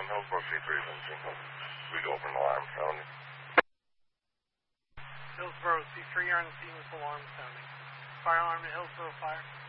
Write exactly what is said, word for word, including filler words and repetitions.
Um, Hillsborough C three is empty. We go for an alarm sounding. Hillsborough C three, you're on the scene with alarm sounding. Fire alarm to Hillsborough Fire.